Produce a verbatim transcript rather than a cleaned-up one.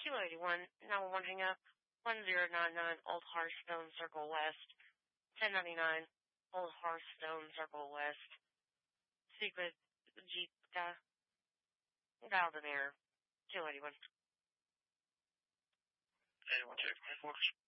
Kilo eighty-one, nine one one hang up, one zero nine nine Old Hearthstone Circle West, ten ninety-nine Old Hearthstone Circle West, Secret Jeep guy, dialed in error, Kilo eighty-one. eighty-one, check my force.